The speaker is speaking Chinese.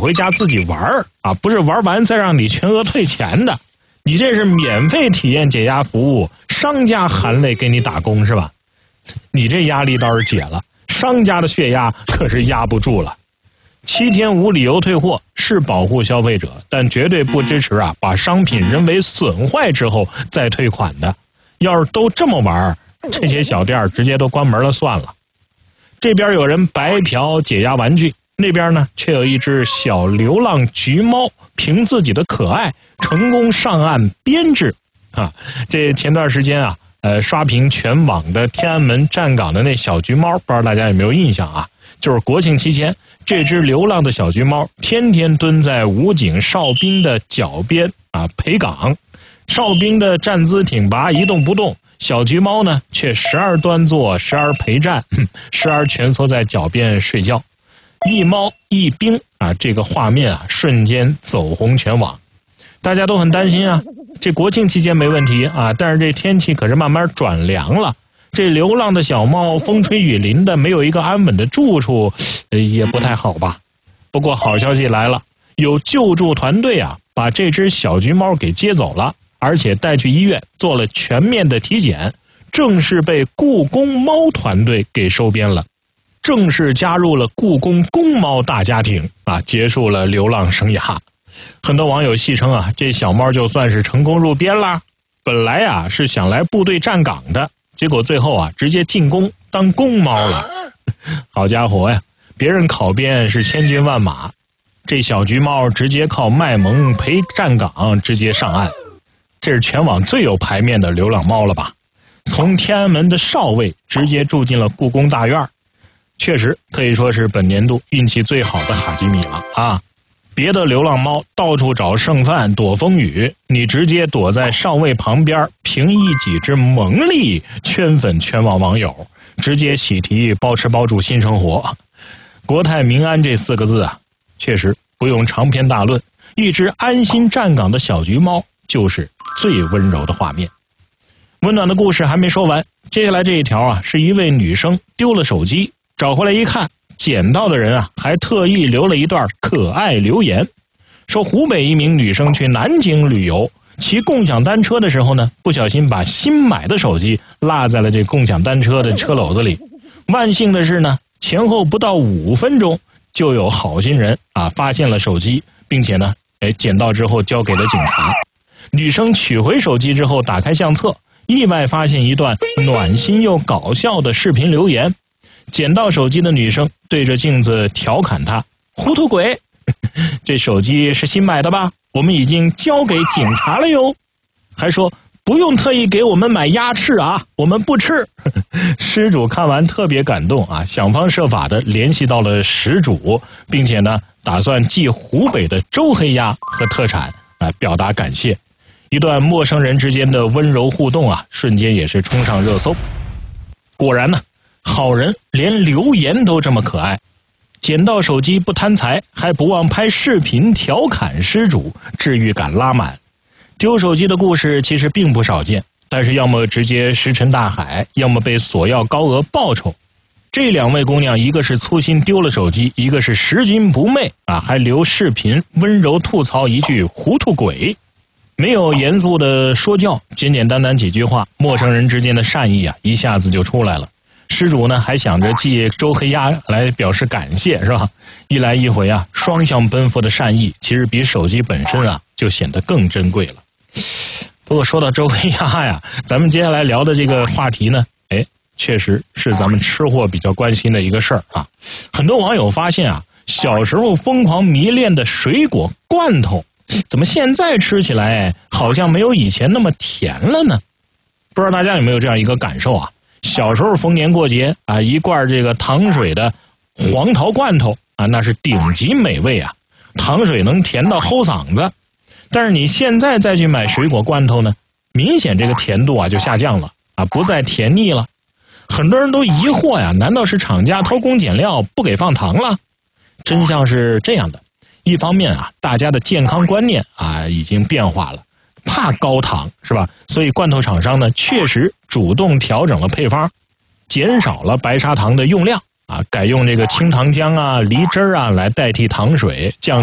回家自己玩啊，不是玩完再让你全额退钱的。你这是免费体验解压服务，商家含泪给你打工是吧？你这压力倒是解了，商家的血压可是压不住了。7天无理由退货是保护消费者，但绝对不支持把商品人为损坏之后再退款的。要是都这么玩，这些小店直接都关门了算了。这边有人白嫖解压玩具，那边呢却有一只小流浪橘猫，凭自己的可爱成功上岸编制啊！这前段时间刷屏全网的天安门站岗的那小橘猫，不知道大家有没有印象啊？就是国庆期间，这只流浪的小橘猫天天蹲在武警哨兵的脚边陪岗，哨兵的站姿挺拔一动不动，小橘猫呢却时而端坐，时而陪站，时而蜷缩在脚边睡觉。一猫一兵这个画面瞬间走红全网。大家都很担心这国庆期间没问题但是这天气可是慢慢转凉了，这流浪的小猫风吹雨淋的，没有一个安稳的住处也不太好吧。不过好消息来了，有救助团队把这只小橘猫给接走了，而且带去医院做了全面的体检，正式被故宫猫团队给收编了，正式加入了故宫公猫大家庭结束了流浪生涯。很多网友戏称这小猫就算是成功入编啦。本来是想来部队站岗的，结果最后直接进宫当公猫了。好家伙呀，别人考编是千军万马，这小橘猫直接靠卖萌陪站岗直接上岸。这是全网最有排面的流浪猫了吧？从天安门的哨位直接住进了故宫大院，确实可以说是本年度运气最好的哈基米了别的流浪猫到处找剩饭躲风雨，你直接躲在哨位旁边，凭一己之猛力圈粉全网网友，直接喜提包吃包住新生活。国泰民安这4个字确实不用长篇大论，一只安心站岗的小橘猫就是最温柔的画面。温暖的故事还没说完，接下来这一条是一位女生丢了手机，找回来一看，捡到的人还特意留了一段可爱留言，说湖北一名女生去南京旅游，骑共享单车的时候呢，不小心把新买的手机落在了这共享单车的车篓子里。万幸的是呢，前后不到5分钟，就有好心人发现了手机，并且呢，捡到之后交给了警察。女生取回手机之后，打开相册，意外发现一段暖心又搞笑的视频留言。捡到手机的女生对着镜子调侃他：“糊涂鬼，这手机是新买的吧？我们已经交给警察了哟。”还说不用特意给我们买鸭翅我们不吃。失主看完特别感动想方设法的联系到了失主，并且呢打算寄湖北的周黑鸭和特产表达感谢。一段陌生人之间的温柔互动瞬间也是冲上热搜。果然呢，好人连留言都这么可爱，捡到手机不贪财，还不忘拍视频调侃失主，治愈感拉满。丢手机的故事其实并不少见，但是要么直接石沉大海，要么被索要高额报酬。这2位姑娘，一个是粗心丢了手机，一个是拾金不昧还留视频温柔吐槽一句糊涂鬼。没有严肃的说教，简简单单几句话，陌生人之间的善意一下子就出来了。失主呢还想着寄周黑鸭来表示感谢，是吧？一来一回双向奔赴的善意，其实比手机本身就显得更珍贵了。不过说到周黑鸭咱们接下来聊的这个话题呢，确实是咱们吃货比较关心的一个事儿很多网友发现小时候疯狂迷恋的水果罐头，怎么现在吃起来好像没有以前那么甜了呢？不知道大家有没有这样一个感受小时候逢年过节一罐这个糖水的黄桃罐头那是顶级美味糖水能甜到齁嗓子。但是你现在再去买水果罐头呢，明显这个甜度就下降了不再甜腻了。很多人都疑惑难道是厂家偷工减料不给放糖了？真相是这样的，一方面大家的健康观念已经变化了，怕高糖是吧？所以罐头厂商呢确实主动调整了配方，减少了白砂糖的用量改用这个清糖浆梨汁来代替糖水，降